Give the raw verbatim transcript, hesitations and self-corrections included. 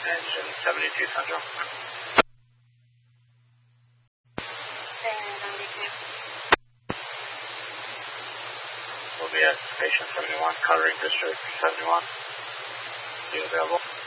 engine seventy-two Central. seventy-two. We'll be at station seventy-one, covering district seventy-one. Be available.